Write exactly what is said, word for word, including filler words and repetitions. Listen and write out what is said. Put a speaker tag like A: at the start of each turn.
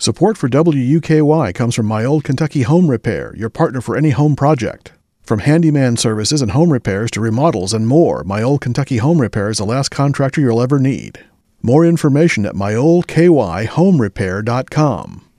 A: Support for W U K Y comes from My Old Kentucky Home Repair, your partner for any home project. From handyman services and home repairs to remodels and more, My Old Kentucky Home Repair is the last contractor you'll ever need. More information at my old k y home repair dot com.